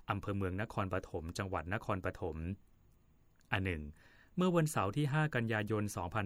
อำเภอเมืองนครปฐมจังหวัดนครปฐมอันหนึ่งเมื่อวันเสาร์ที่5กันยายน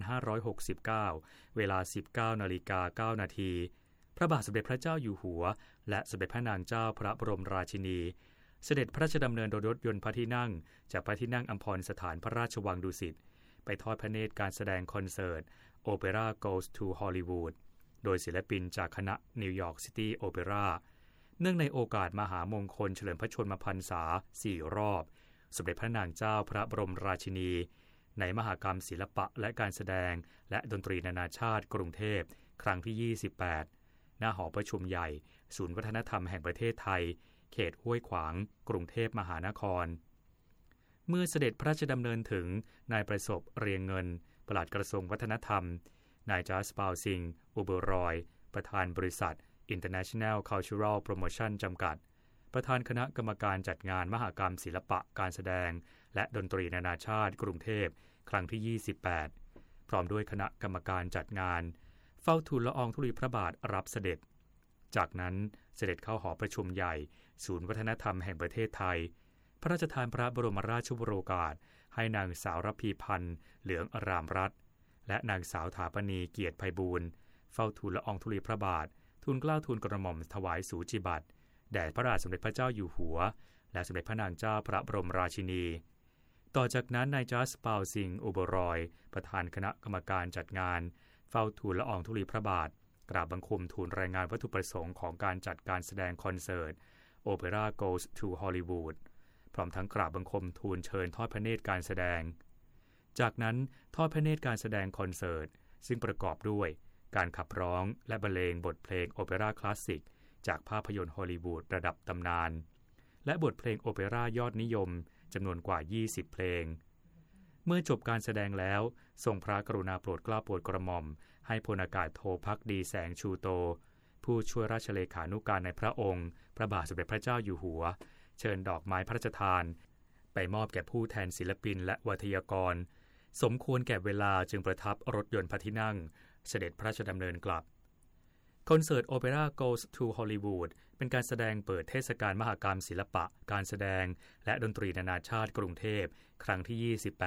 2569เวลา 19:09 น.พระบาทสมเด็จพระเจ้าอยู่หัวและสมเด็จพระนางเจ้าพระบรมราชินีเสด็จพระราชดำเนินโดยรถยนต์พระที่นั่งจากพระที่นั่งอัมพรสถานพระราชวังดุสิตไปทอดพระเนตรการแสดงคอนเสิร์ต Opera Goes to Hollywood โดยศิลปินจากคณะ New York City Opera เนื่องในโอกาสมหามงคลเฉลิมพระชนมพรรษา 4 รอบสมเด็จพระนางเจ้าพระบรมราชินีในมหกรรมศิลปะและการแสดงและดนตรีนานาชาติกรุงเทพครั้งที่ 28 ณ หอประชุมใหญ่ศูนย์วัฒนธรรมแห่งประเทศไทยเขตห้วยขวางกรุงเทพมหานครเมื่อเสด็จพระราชดำเนินถึงนายประสบเรียงเงินปลัดกระทรวงวัฒนธรรมนายจัสปาวซิงอุเบรอยประธานบริษัท International Cultural Promotion จำกัดประธานคณะกรรมการจัดงานมหกรรมศิลปะการแสดงและดนตรีนานาชาติกรุงเทพครั้งที่ 28 พร้อมด้วยคณะกรรมการจัดงานเฝ้าทูลละอองธุลีพระบาทรับเสด็จจากนั้นเสด็จเข้าหอประชุมใหญ่ศูนย์วัฒนธรรมแห่งประเทศไทยพระราชทานพระบรมราชวโรกาสให้นางสาวระพีพันธ์เหลืองอรามรัตน์และนางสาวถาปณีเกียรติไพบูลย์เฝ้าทูลละอองธุลีพระบาททูลเกล้าทูลกระหม่อมถวายสูจิบัตรแด่พระบาทสมเด็จพระเจ้าอยู่หัวและสมเด็จพระนางเจ้าพระบรมราชินีต่อจากนั้นนายจัสปาวซิงอุเบรอยประธานคณะกรรมการจัดงานเฝ้าทูลละอองธุลีพระบาทกราบบังคมทูลรายงานวัตถุประสงค์ของการจัดการแสดงคอนเสิร์ต Opera Goes to Hollywood พร้อมทั้งกราบบังคมทูลเชิญทอดพระเนตรการแสดงจากนั้นทอดพระเนตรการแสดงคอนเสิร์ตซึ่งประกอบด้วยการขับร้องและบรรเลงบทเพลงโอเปร่าคลาสสิกจากภาพยนตร์ฮอลลีวูดระดับตำนานและบทเพลงโอเปร่ายอดนิยมจำนวนกว่า 20 เพลงเมื่อจบการแสดงแล้วทรงพระกรุณาโปรดเกล้าโปรดกระหม่อมให้พลอากาศโทภักดีแสงชูโตผู้ช่วยราชเลขานุการในพระองค์พระบาทสมเด็จพระเจ้าอยู่หัวเชิญดอกไม้พระราชทานไปมอบแก่ผู้แทนศิลปินและวิทยากรสมควรแก่เวลาจึงประทับรถยนต์พระที่นั่งเสด็จพระราชดำเนินกลับคอนเสิร์ต Opera Goes to Hollywood เป็นการแสดงเปิดเทศกาลมหกรรมศิลปะการแสดงและดนตรีนานาชาติกรุงเทพครั้งที่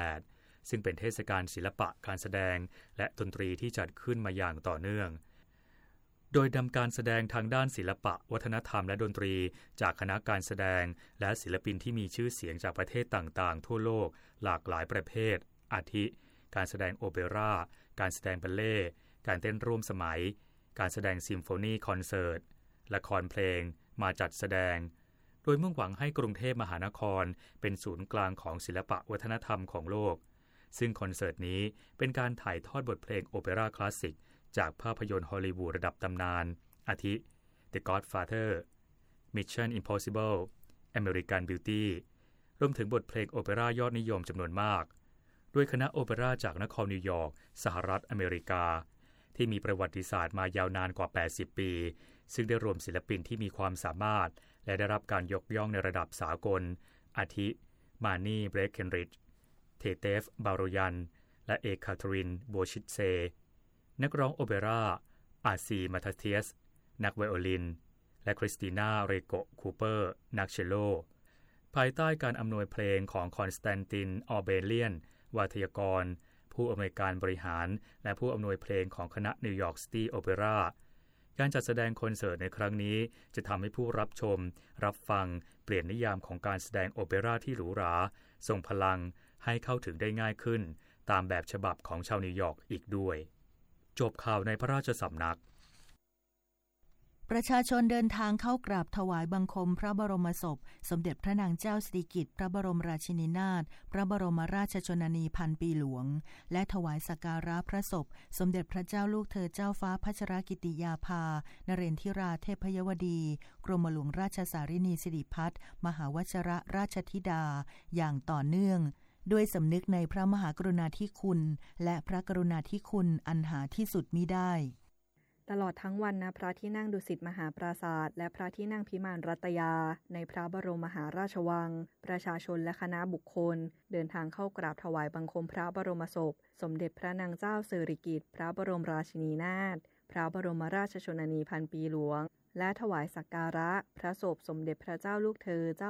28 ซึ่งเป็นเทศกาลศิลปะการแสดงและดนตรีที่จัดขึ้นมาอย่างต่อเนื่องโดยนำการแสดงทางด้านศิลปะวัฒนธรรมและดนตรีจากคณะการแสดงและศิลปินที่มีชื่อเสียงจากประเทศต่างๆทั่วโลกหลากหลายประเภทอาทิการแสดงโอเปร่าการแสดงบัลเล่ต์การเต้นร่วมสมัยการแสดงซิมโฟนีคอนเสิร์ตละครเพลงมาจัดแสดงโดยมุ่งหวังให้กรุงเทพมหานครเป็นศูนย์กลางของศิลปะวัฒนธรรมของโลกซึ่งคอนเสิร์ตนี้เป็นการถ่ายทอดบทเพลงโอเปร่าคลาสสิกจากภาพยนตร์ฮอลลีวูดระดับตำนานอาทิ The Godfather Mission Impossible American Beauty รวมถึงบทเพลงโอเปร่ายอดนิยมจำนวนมากด้วยคณะโอเปร่าจากนครนิวยอร์กสหรัฐอเมริกาที่มีประวัติศาสตร์มายาวนานกว่า 80 ปีซึ่งได้รวมศิลปินที่มีความสามารถและได้รับการยกย่องในระดับสากลอาทิมานี่เบรคเคนริดจ์เทเตฟบาโรยันและเอกคาทรินโบชิตเซนักร้องโอเปร่าอาซีมาทาเทียสนักไวโอลินและคริสติน่าเรโกคูเปอร์นักเชลโลภายใต้การอำนวยเพลงของคอนสแตนตินออเบเลียนวาทยากรผู้อำนวยการบริหารและผู้อำนวยเพลงของคณะนิวยอร์กซิตี้โอเปร่าการจัดแสดงคอนเสิร์ตในครั้งนี้จะทำให้ผู้รับชมรับฟังเปลี่ยนนิยามของการแสดงโอเปร่าที่หรูหราทรงพลังให้เข้าถึงได้ง่ายขึ้นตามแบบฉบับของชาวนิวยอร์กอีกด้วยจบข่าวในพระราชสำนักประชาชนเดินทางเข้ากราบถวายบังคมพระบรมศพสมเด็จพระนางเจ้าสิริกิติ์พระบรมราชินีนาถพระบรมราชชนนีพันปีหลวงและถวายสักการะพระศพสมเด็จพระเจ้าลูกเธอเจ้าฟ้าพัชรกิติยาภานเรนทิราเทพยวดีกรมหลวงราชสารินีสิริพัฒน์มหาวชิรราชธิดาอย่างต่อเนื่องด้วยสำนึกในพระมหากรุณาธิคุณและพระกรุณาธิคุณอันหาที่สุดมิได้ตลอดทั้งวันณพระที่นั่งดุสิตมหาปราสาทและพระที่นั่งพิมานรัตยาในพระบรมมหาราชวังประชาชนและคณะบุคคลเดินทางเข้ากราบถวายบังคมพระบรมศพสมเด็จพระนางเจ้าสิริกิติ์พระบรมราชินีนาถพระบรมราชชนนีพันปีหลวงและถวายสักการะพระศพสมเด็จพระเจ้าลูกเธอเจ้า